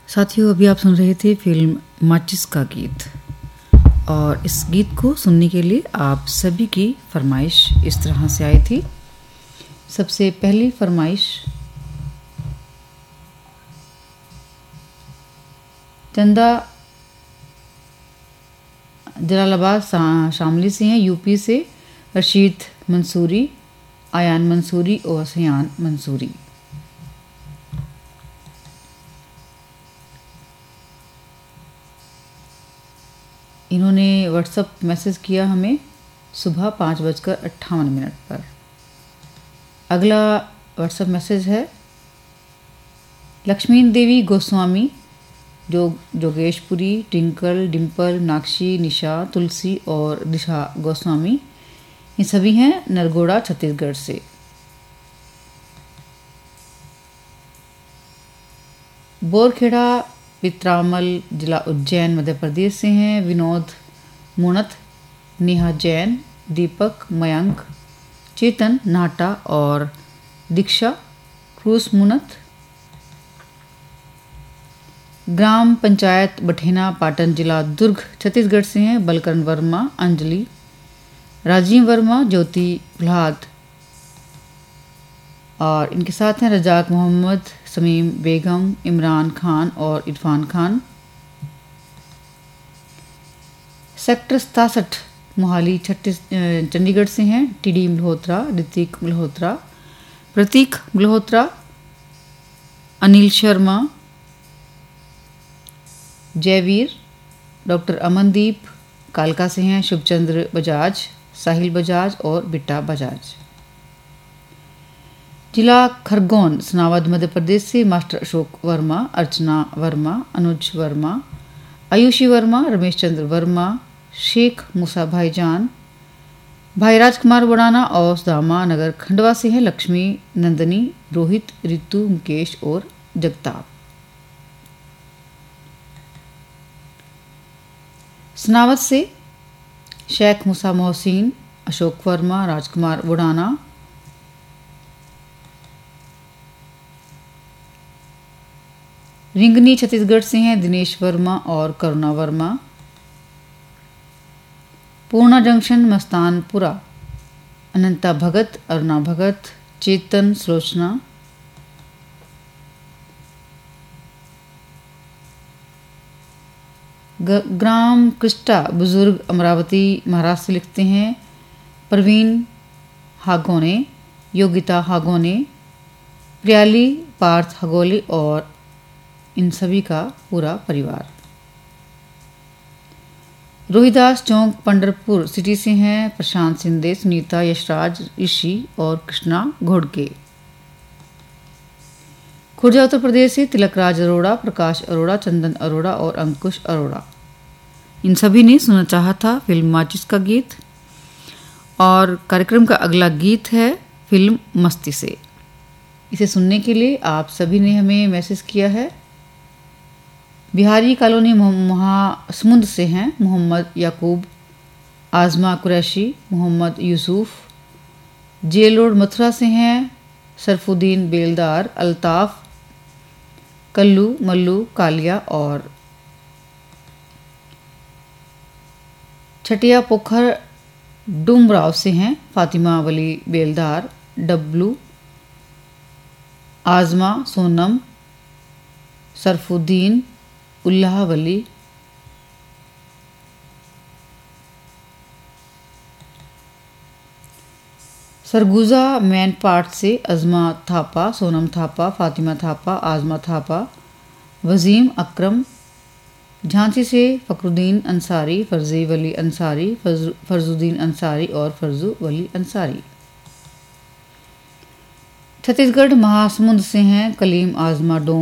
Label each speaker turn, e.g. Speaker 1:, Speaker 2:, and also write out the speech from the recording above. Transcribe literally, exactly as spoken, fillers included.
Speaker 1: साथियों, अभी आप सुन रहे थे फिल्म माचिस का गीत। और इस गीत को सुनने के लिए आप सभी की फरमाइश इस तरह से आई थी। सबसे पहली फरमाइश चंदा जलालाबाद शामली से हैं, यूपी से रशीद मंसूरी, आयान मंसूरी और सयान मंसूरी। इन्होंने व्हाट्सएप मैसेज किया हमें सुबह पाँच बजकर अट्ठावन मिनट पर। अगला व्हाट्सएप मैसेज है लक्ष्मी देवी गोस्वामी, जो जोगेशपुरी, ट्विंकल, डिम्पल, मीनाक्षी, निशा, तुलसी और दिशा गोस्वामी, ये सभी हैं नरगोड़ा छत्तीसगढ़ से। बोरखेड़ा पित्रामल, जिला उज्जैन, मध्य प्रदेश से हैं विनोद मुनत, नेहा जैन, दीपक, मयंक, चेतन नाटा और दीक्षा क्रूस मुनत। ग्राम पंचायत बठेना पाटन, जिला दुर्ग, छत्तीसगढ़ से हैं बलकरण वर्मा, अंजलि, राजीव वर्मा, ज्योति प्रहलाद और इनके साथ हैं रजाक मोहम्मद, समीम बेगम, इमरान खान और इरफान खान। सेक्टर सतासठ मोहाली छत्तीस चंडीगढ़ से हैं टीडी मल्होत्रा, ऋतिक मल्होत्रा, प्रतीक मल्होत्रा, अनिल शर्मा, जयवीर, डॉक्टर अमनदीप। कालका से हैं शुभचंद्र बजाज, साहिल बजाज और बिट्टा बजाज। जिला खरगोन सनावद, मध्य प्रदेश से मास्टर अशोक वर्मा, अर्चना वर्मा, अनुज वर्मा, आयुषी वर्मा, रमेश चंद्र वर्मा, शेख मूसा भाईजान, भाई राजकुमार बुड़ाना और दामा नगर खंडवा से हैं लक्ष्मी नंदनी, रोहित, रितु, मुकेश और जगताप। सनावद से शेख मूसा मोहसिन, अशोक वर्मा, राजकुमार बुड़ाना, रिंगनी छत्तीसगढ़ से हैं दिनेश वर्मा और करुणा वर्मा। पूर्णा जंक्शन मस्तानपुरा, अनंता भगत, अरुणा भगत, चेतन, सुलोचना। ग्राम कृष्टा बुजुर्ग, अमरावती, महाराष्ट्र से लिखते हैं प्रवीण हागोने, योगिता हागोने, प्रियाली, पार्थ हगोले और इन सभी का पूरा परिवार। रोहिदास चौक पंडरपुर सिटी से हैं प्रशांत सिंधे, सुनीता, यशराज, ऋषि और कृष्णा घोड़के। खुर्जा उत्तर प्रदेश से तिलकराज अरोड़ा, प्रकाश अरोड़ा, चंदन अरोड़ा और अंकुश अरोड़ा, इन सभी ने सुनना चाहा था फिल्म माचिस का गीत। और कार्यक्रम का अगला गीत है फिल्म मस्ती से। इसे सुनने के लिए आप सभी ने हमें मैसेज किया है। बिहारी कॉलोनी महासमुंद से हैं मोहम्मद याकूब, आजमा कुरैशी, मोहम्मद यूसुफ। जेल रोड मथुरा से हैं सरफुद्दीन बेलदार, अल्ताफ, कल्लू, मल्लू, कालिया और छटिया पोखर डुमराव से हैं फातिमा वली बेलदार, डब्लू, आजमा, सोनम, सरफुद्दीन, उल्लाह वली। सरगुजा मैन पार्ट से अजमा थापा, सोनम थापा, फातिमा थापा, आजमा थापा, वजीम अकरम। झांसी से फखरुद्दीन अंसारी, फर्जी वली अंसारी, फर्जुद्दीन अंसारी और फर्जू वली अंसारी। छत्तीसगढ़ महासमुंद से हैं कलीम, आजमा, डोम,